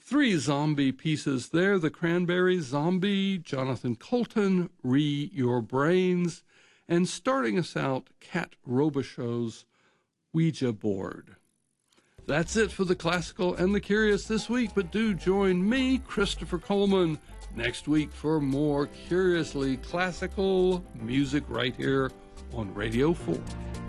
Three zombie pieces there. The Cranberries, Zombie, Jonathan Coulton, Re Your Brains, and starting us out, Kat Robichaux's Ouija Board. That's it for the classical and the curious this week, but do join me, Christopher Coleman, next week for more curiously classical music right here on Radio 4.